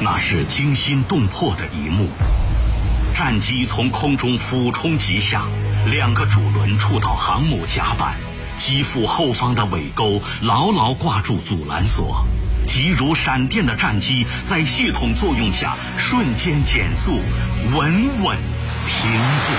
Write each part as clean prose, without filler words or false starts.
那是惊心动魄的一幕。战机从空中俯冲急下，2个主轮触到航母甲板，机腹后方的尾钩牢牢挂住阻拦索，急如闪电的战机在系统作用下瞬间减速，稳稳停住。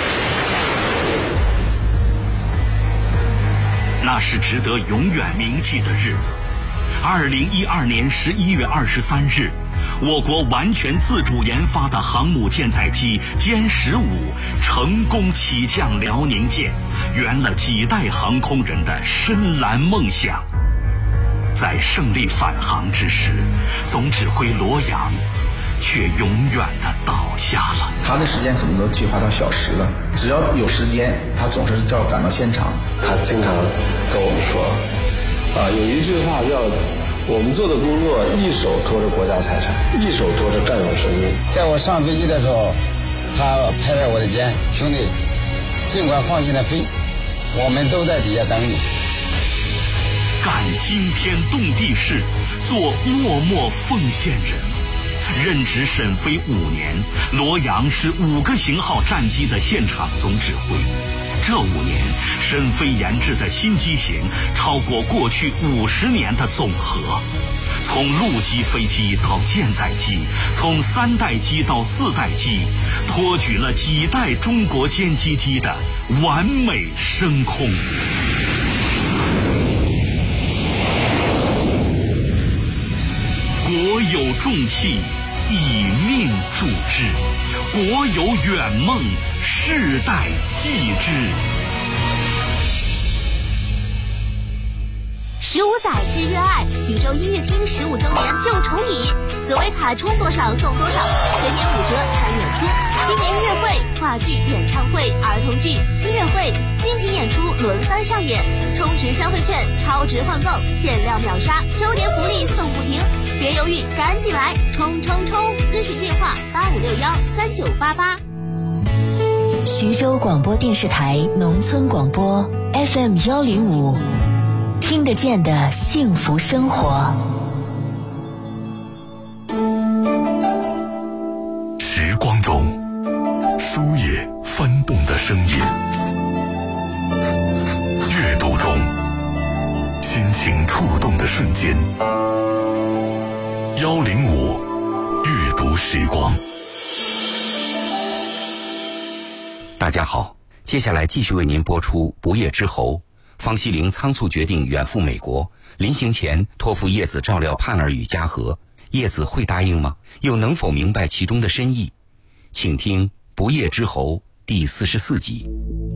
那是值得永远铭记的日子。2012年11月23日，我国完全自主研发的航母舰载机歼15成功起降辽宁舰，圆了几代航空人的深蓝梦想。在胜利返航之时，总指挥罗阳却永远地倒下了。 他的时间可能都计划到小时了，只要有时间，他总是要赶到现场。 他经常跟我们说，有一句话叫我们做的工作一手托着国家财产，一手托着战友生命。 在我上飞机的时候，他拍拍我的肩，兄弟，尽管放心的飞，我们都在底下等你。 干惊天动地事，做默默奉献人。任职沈飞5年，罗阳是5个型号战机的现场总指挥。这5年，沈飞研制的新机型超过过去50年的总和。从陆基飞机到舰载机，从3代机到4代机，托举了几代中国歼击机的完美升空。国有重器，以命铸之；国有远梦，世代继之。 15载之热爱，徐州音乐厅15周年就重礼，紫薇卡充多少送多少，全年5折看演出。新年音乐会、话剧、演唱会、儿童剧、音乐会、精品演出轮番上演，充值消费券超值换购，限量秒杀，周年福利送不停，别犹豫，赶紧来，冲冲冲！咨询电话85613988。 徐州广播电视台农村广播 FM 105，听得见的幸福生活。 时光中书页翻动的声音，阅读中心情触动的瞬间。105阅读时光。 大家好，接下来继续为您播出《不夜之侯》。方希龄仓促决定远赴美国，临行前托付叶子照料盼儿与家和，叶子会答应吗？又能否明白其中的深意？请听《不夜之侯》第44集。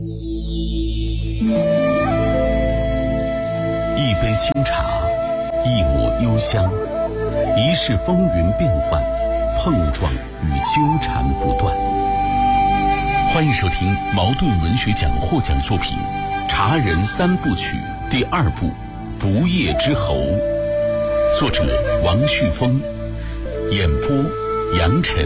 一杯清茶，一抹幽香，一世风云变幻，碰撞与纠缠不断。欢迎收听茅盾文学奖获奖作品《茶人3部曲》第2部《不夜之侯》，作者王旭峰，演播杨晨。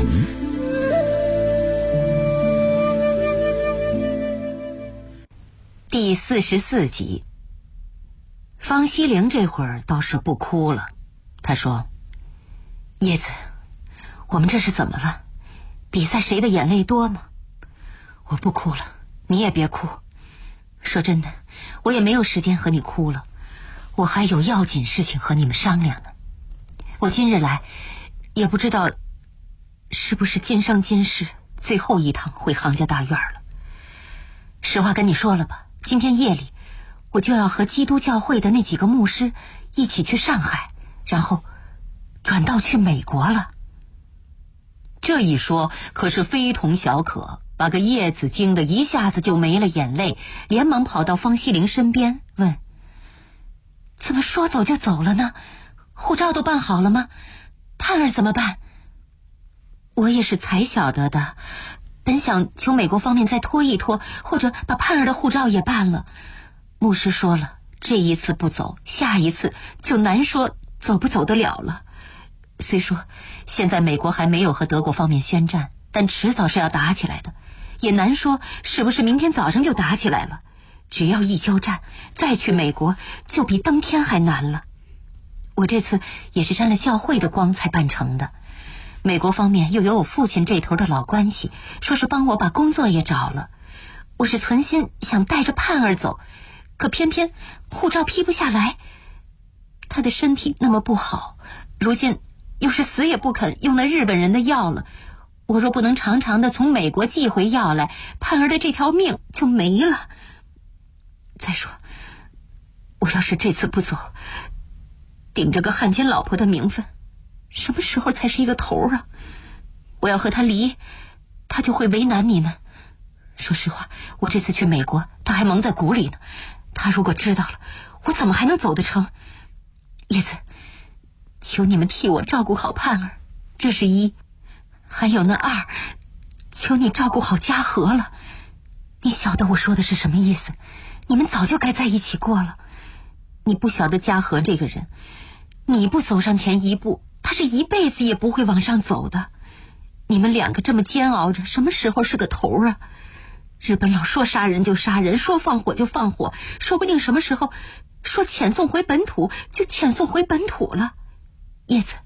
第44集。方希龄这会儿倒是不哭了，他说：叶子，我们这是怎么了？比赛谁的眼泪多吗？我不哭了，你也别哭。说真的，我也没有时间和你哭了，我还有要紧事情和你们商量呢。我今日来，也不知道是不是今生今世最后一趟回杭家大院了。实话跟你说了吧，今天夜里我就要和基督教会的那几个牧师一起去上海，然后转道去美国了。这一说可是非同小可，把个叶子惊得一下子就没了眼泪，连忙跑到方希龄身边问：怎么说走就走了呢？护照都办好了吗？盼儿怎么办？我也是才晓得的，本想求美国方面再拖一拖，或者把盼儿的护照也办了。牧师说了，这一次不走，下一次就难说走不走得了了。虽说现在美国还没有和德国方面宣战，但迟早是要打起来的，也难说是不是明天早上就打起来了。只要一交战，再去美国就比登天还难了。我这次也是沾了教会的光才办成的， 美国方面又有我父亲这头的老关系，说是帮我把工作也找了。我是存心想带着盼儿走，可偏偏护照批不下来。他的身体那么不好，如今又是死也不肯用那日本人的药了。我若不能常常的从美国寄回药来，盼儿的这条命就没了。再说，我要是这次不走，顶着个汉奸老婆的名分，什么时候才是一个头啊？我要和他离，他就会为难你们。说实话，我这次去美国，他还蒙在鼓里呢。他如果知道了，我怎么还能走得成？叶子，求你们替我照顾好盼儿，这是一。还有那二，求你照顾好嘉禾了。你晓得我说的是什么意思？你们早就该在一起过了。你不晓得嘉禾这个人，你不走上前一步，他是一辈子也不会往上走的。你们两个这么煎熬着，什么时候是个头啊？日本佬说杀人就杀人，说放火就放火，说不定什么时候说遣送回本土就遣送回本土了。叶子，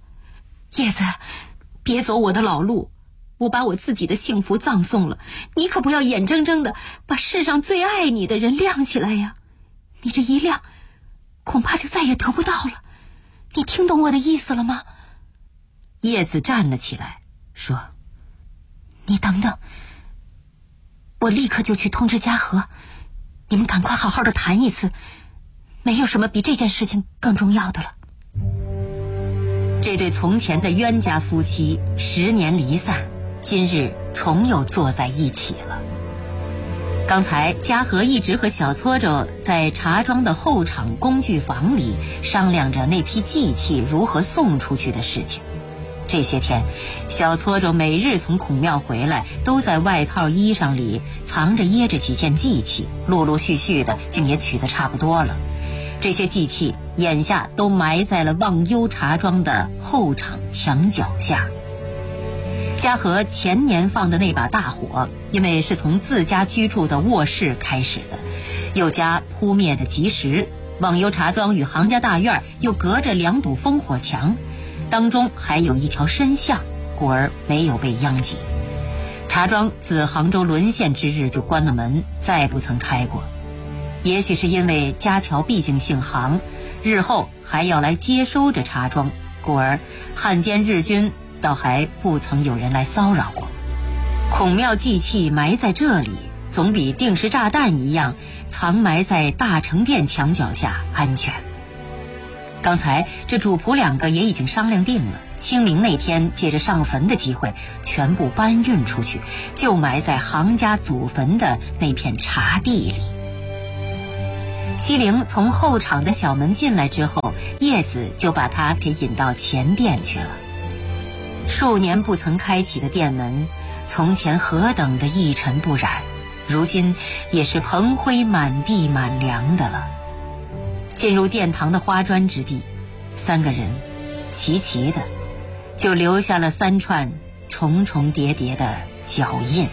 别走我的老路，我把我自己的幸福葬送了，你可不要眼睁睁的把世上最爱你的人亮起来呀！你这一亮，恐怕就再也得不到了。你听懂我的意思了吗？叶子站了起来，说：“你等等，我立刻就去通知嘉禾，你们赶快好好的谈一次，没有什么比这件事情更重要的了。”这对从前的冤家夫妻10年离散，今日重又坐在一起了。刚才嘉禾一直和小搓着在茶庄的后场工具房里商量着那批祭器如何送出去的事情。这些天，小搓着每日从孔庙回来，都在外套衣裳里藏着掖着几件祭器，陆陆续续的竟也取得差不多了。这些祭器眼下都埋在了忘忧茶庄的后场墙角下。嘉禾前年放的那把大火，因为是从自家居住的卧室开始的，又加扑灭的及时，忘忧茶庄与杭家大院又隔着2堵烽火墙，当中还有一条深巷，故而没有被殃及。茶庄自杭州沦陷之日就关了门，再不曾开过。也许是因为家桥毕竟姓杭，日后还要来接收着茶庄，故而汉奸日军倒还不曾有人来骚扰过。孔庙祭器埋在这里，总比定时炸弹一样藏埋在大成殿墙角下安全。刚才这主仆2个也已经商量定了，清明那天借着上坟的机会，全部搬运出去，就埋在杭家祖坟的那片茶地里。西陵从后场的小门进来之后，叶子就把他给引到前殿去了。数年不曾开启的殿门，从前何等的一尘不染，如今也是蓬灰满地满梁的了。进入殿堂的花砖之地，3个人齐齐的就留下了3串重重叠叠的脚印。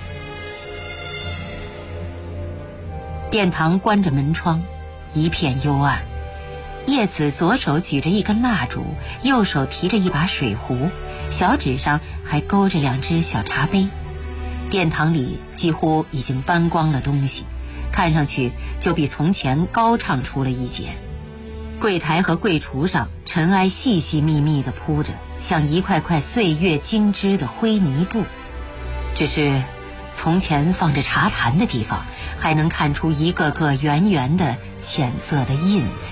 殿堂关着门窗，一片幽暗。叶子左手举着一根蜡烛，右手提着一把水壶，小指上还勾着2只小茶杯。殿堂里几乎已经搬光了东西，看上去就比从前高畅出了一截。柜台和柜橱上尘埃细细密密地铺着，像一块块岁月精织的灰泥布。只是从前放着茶坛的地方，还能看出一个个圆圆的浅色的印子。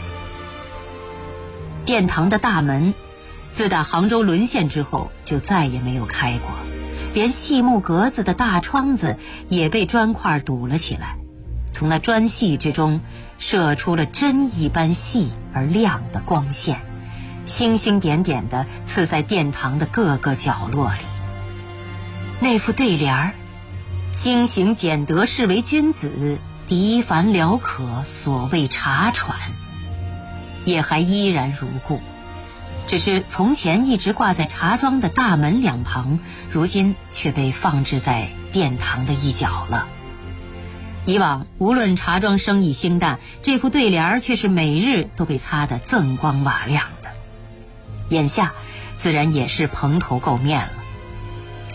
殿堂的大门自打杭州沦陷之后就再也没有开过，连细木格子的大窗子也被砖块堵了起来，从那砖隙之中射出了针一般细而亮的光线，星星点点地刺在殿堂的各个角落里。那副对联儿：经行俭德是为君子，涤凡了可所谓茶船，也还依然如故，只是从前一直挂在茶庄的大门2旁，如今却被放置在殿堂的一角了。以往无论茶庄生意兴淡，这副对联却是每日都被擦得锃光瓦亮的。眼下自然也是蓬头垢面了，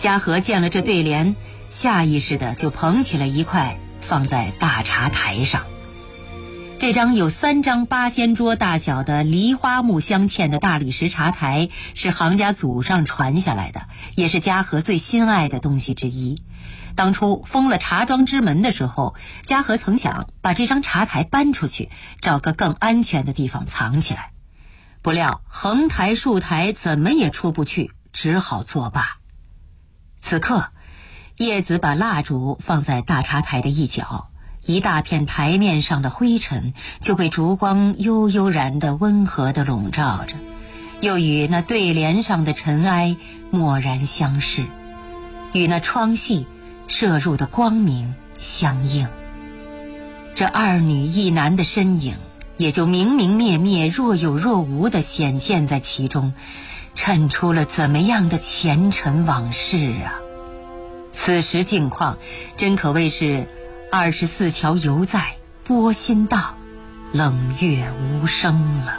嘉禾见了这对联，下意识的就捧起了一块放在大茶台上。这张有3张8仙桌大小的梨花木镶嵌的大理石茶台，是行家祖上传下来的，也是嘉禾最心爱的东西之一。当初封了茶庄之门的时候，嘉禾曾想把这张茶台搬出去，找个更安全的地方藏起来。不料横台竖台怎么也出不去，只好作罢。此刻，叶子把蜡烛放在大茶台的一角，一大片台面上的灰尘就被烛光悠悠然的温和地笼罩着，又与那对联上的尘埃蓦然相视，与那窗隙射入的光明相应。这2女1男的身影也就明明灭灭、若有若无地显现在其中，衬出了怎么样的前尘往事啊！此时境况真可谓是24桥犹在，波心荡，冷月无声了。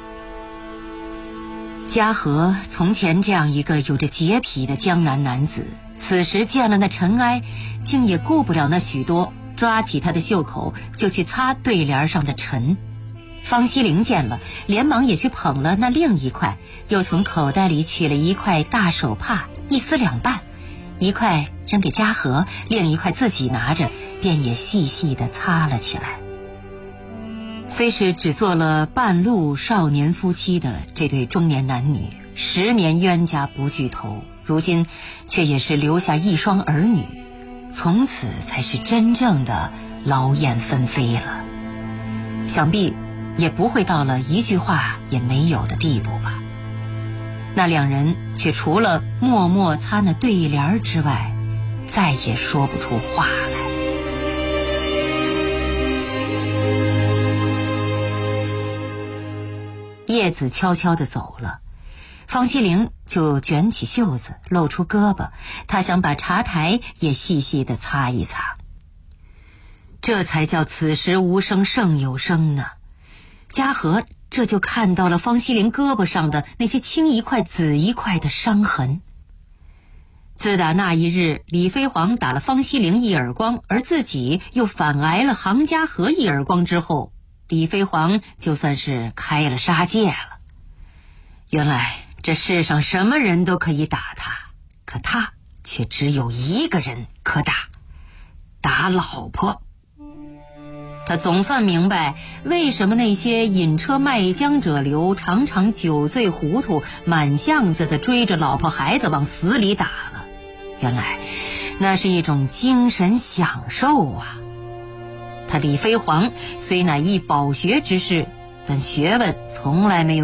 嘉禾从前这样一个有着洁癖的江南男子，此时见了那尘埃，竟也顾不了那许多，抓起他的袖口就去擦对联上的尘。方希龄见了，连忙也去捧了那另一块，又从口袋里取了一块大手帕，一撕2半，一块扔给嘉禾，另一块自己拿着，便也细细地擦了起来。虽是只做了半路少年夫妻的这对中年男女，10年冤家不聚头，如今却也是留下一双儿女，从此才是真正的劳燕分飞了。想必也不会到了一句话也没有的地步吧。那2人却除了默默擦那对联之外，再也说不出话来。叶子悄悄地走了，方希龄就卷起袖子露出胳膊，他想把茶台也细细地擦一擦。这才叫此时无声胜有声呢。嘉禾这就看到了方希龄胳膊上的那些青一块紫一块的伤痕。自打那一日李飞黄打了方希龄一耳光，而自己又反挨了杭嘉禾一耳光之后，李飞黄就算是开了杀戒了。原来这世上什么人都可以打他，可他却只有一个人可打，打老婆。他总算明白为什么那些引车卖浆者流常常酒醉糊涂，满巷子的追着老婆孩子往死里打了。原来那是一种精神享受啊！他李飞黄虽乃一饱学之士，但学问从来没有